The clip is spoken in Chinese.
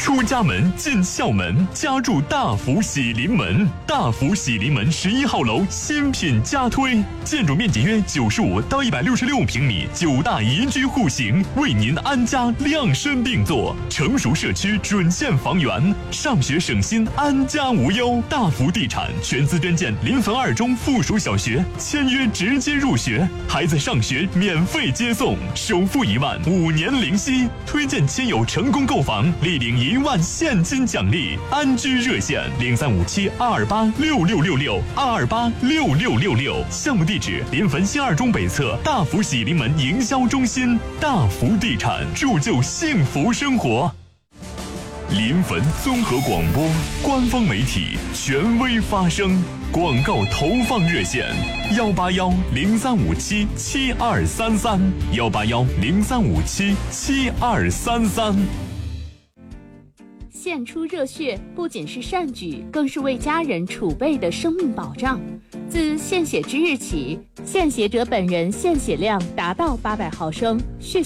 出家门进校门，家住大福喜临门。大福喜临门11号楼新品加推，建筑面积约95到166平米，9大宜居户型，为您安家量身定做。成熟社区准线房源，上学省心，安家无忧。大福地产全资捐建临汾2中附属小学，签约直接入学，孩子上学免费接送，首付1万，5年零息。推荐亲友成功购房，立领1万现金奖励。安居热线035722826666，2286666。项目地址临汾新2中北侧大福喜临门营销中心。大福地产，铸就幸福生活。临汾综合广播官方媒体，权威发声。广告投放热线：18103577233，18103577233。 献出热血不仅是善举，更是为家人储备的生命保障。自献血之日起，献血者本人献血量达到800毫升，血